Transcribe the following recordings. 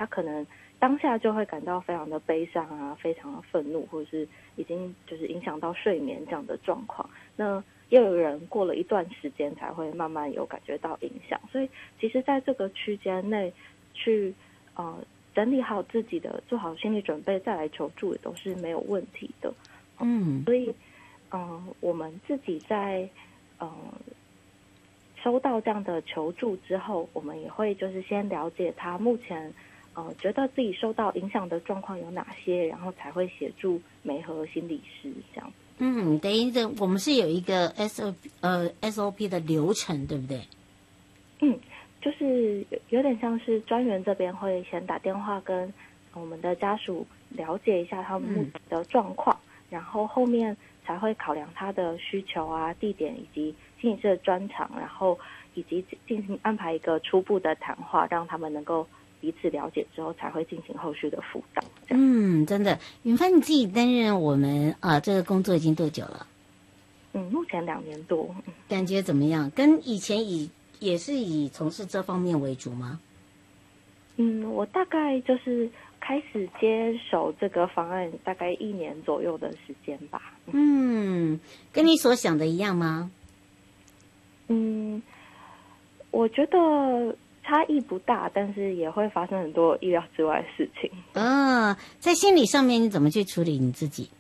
他可能当下就会感到非常的悲伤啊，非常的愤怒，或者是已经就是影响到睡眠这样的状况。那也有人过了一段时间才会慢慢有感觉到影响，所以其实在这个区间内去整理好自己的，做好心理准备再来求助也都是没有问题的。所以我们自己在收到这样的求助之后，我们也会就是先了解他目前觉得自己受到影响的状况有哪些，然后才会协助媒合心理师这样。 等于我们是有一个 SOP 的流程，对不对？ 就是有点像是专员这边会先打电话跟我们的家属了解一下他们目前的状况，然后后面才会考量他的需求啊、地点以及心理师的专长，然后以及进行安排一个初步的谈话，让他们能够彼此了解之后，才会进行后续的辅导。 真的，允帆你自己担任我们这个工作已经多久了？ 目前2年多。 感觉怎么样？跟以前也是以从事这方面为主吗？ 我大概就是开始接手这个方案大概1年左右的时间吧。 跟你所想的一样吗？ 我觉得差异不大，但是也会发生很多意料之外的事情。 在心理上面你怎么去处理你自己？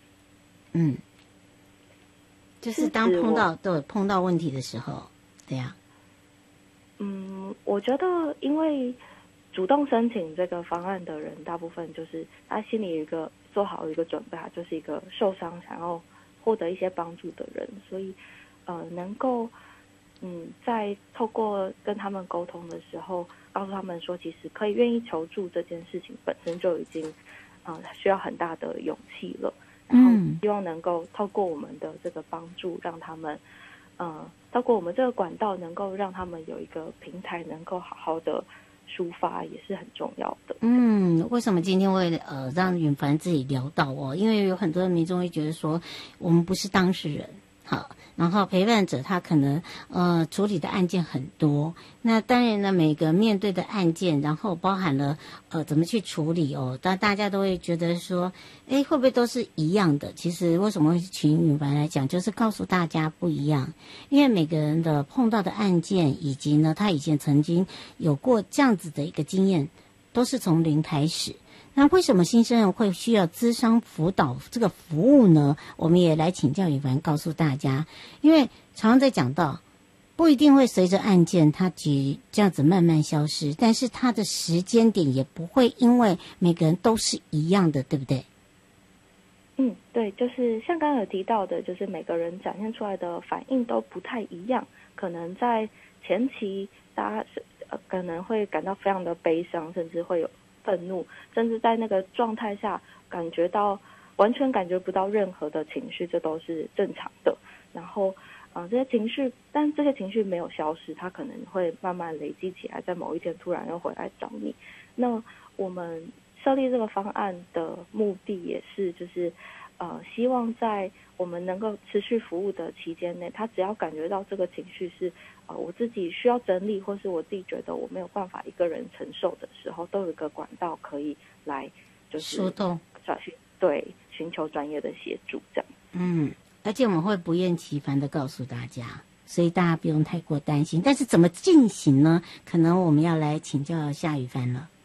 就是当碰到问题的时候，对呀。 我觉得因为主动申请这个方案的人，大部分就是他心里有一个做好一个准备，他就是一个受伤想要获得一些帮助的人，所以能够在透过跟他们沟通的时候，告诉他们说，其实可以愿意求助这件事情本身就已经需要很大的勇气了。然后希望能够透过我们的这个帮助，让他们透过我们这个管道，能够让他们有一个平台，能够好好的抒发，也是很重要的。 为什么今天会让允帆自己聊到因为有很多的民众会觉得说，我们不是当事人，好，然后陪伴者他可能处理的案件很多，那当然呢，每个面对的案件，然后包含了怎么去处理但大家都会觉得说，会不会都是一样的？其实为什么会请允帆来讲，就是告诉大家不一样，因为每个人的碰到的案件，以及呢他以前曾经有过这样子的一个经验，都是从零开始。那为什么新生人会需要諮商辅导这个服务呢？我们也来请教允帆，告诉大家，因为常常在讲到，不一定会随着案件它这样子慢慢消失，但是它的时间点也不会因为每个人都是一样的，对不对？ 对，就是像刚刚有提到的，就是每个人展现出来的反应都不太一样，可能在前期大家可能会感到非常的悲伤，甚至会有愤怒，甚至在那个状态下完全感觉不到任何的情绪，这都是正常的。然后这些情绪，但这些情绪没有消失，它可能会慢慢累积起来，在某一天突然又回来找你。那我们设立这个方案的目的也是就是希望在我们能够持续服务的期间内，他只要感觉到这个情绪是我自己需要整理，或是我自己觉得我没有办法一个人承受的时候，都有一个管道可以来就是疏通， 对，寻求专业的协助这样。 而且我们会不厌其烦的告诉大家，所以大家不用太过担心。但是怎么进行呢？可能我们要来请教夏宇帆了。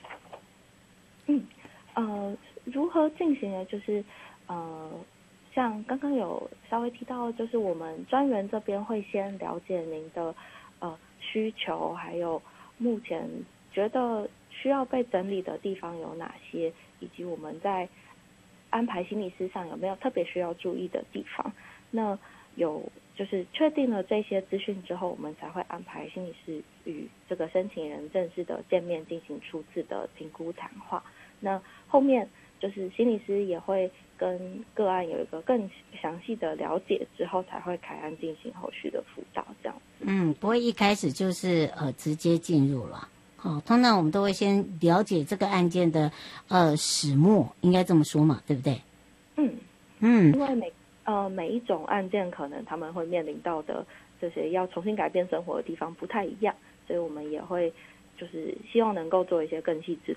如何进行呢？就是像刚刚有稍微提到，就是我们专员这边会先了解您的需求，还有目前觉得需要被整理的地方有哪些，以及我们在安排心理师上有没有特别需要注意的地方。那就是确定了这些资讯之后，我们才会安排心理师与这个申请人正式的见面，进行初次的评估谈话。那后面就是心理师也会跟个案有一个更详细的了解之后，才会开案进行后续的辅导这样。 不会一开始就是直接进入了。通常我们都会先了解这个案件的始末，应该这么说嘛，对不对？ 因为每一种案件可能他们会面临到的这些要重新改变生活的地方不太一样，所以我们也会就是希望能够做一些更细致